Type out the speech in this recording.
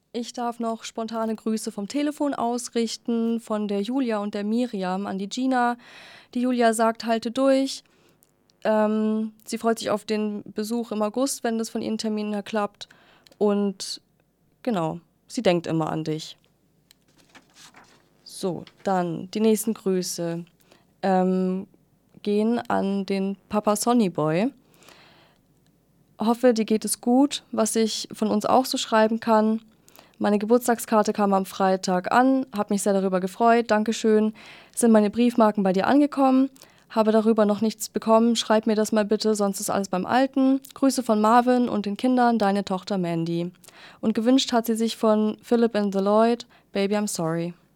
Ich darf noch spontane Grüße vom Telefon ausrichten, von der Julia und der Miriam an die Gina. Die Julia sagt, halte durch. Sie freut sich auf den Besuch im August, wenn das von ihren Terminen her klappt. Und genau, sie denkt immer an dich. So, dann die nächsten Grüße gehen an den Papa Sonnyboy. Hoffe, dir geht es gut, was ich von uns auch so schreiben kann. Meine Geburtstagskarte kam am Freitag an, habe mich sehr darüber gefreut, Dankeschön. Sind meine Briefmarken bei dir angekommen? Habe darüber noch nichts bekommen, schreib mir das mal bitte, sonst ist alles beim Alten. Grüße von Marvin und den Kindern, deine Tochter Mandy. Und gewünscht hat sie sich von Philip and the Lloyd, Baby I'm sorry.